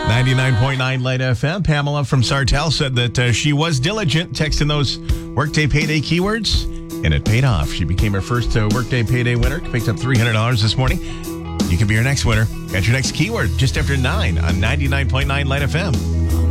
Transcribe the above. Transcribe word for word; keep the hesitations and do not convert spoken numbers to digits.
ninety-nine point nine Light F M. Pamela from Sartell said that uh, she was diligent texting those Workday Payday keywords, and it paid off. She became her first uh, Workday Payday winner, picked up three hundred dollars this morning. You could be your next winner. Got your next keyword just after nine on ninety-nine point nine Light F M.